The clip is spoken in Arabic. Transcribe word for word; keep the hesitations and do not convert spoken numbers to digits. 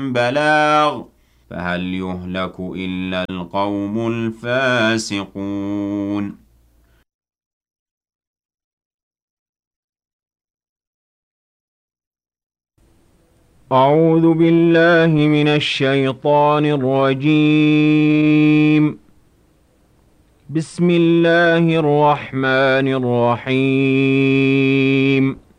بلاغ فهل يهلك إلا القوم الفاسقون أعوذ بالله من الشيطان الرجيم. بسم الله الرحمن الرحيم.